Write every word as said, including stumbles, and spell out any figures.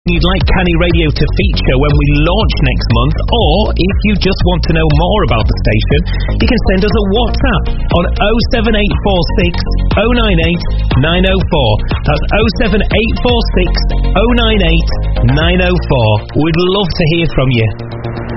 you'd like Canny Radio to feature when we launch next month, or if you just want to know more about the station, you can send us a WhatsApp on oh seven eight four six oh nine eight nine oh four. That's oh seven eight four six oh nine eight nine oh four. We'd love to hear from you.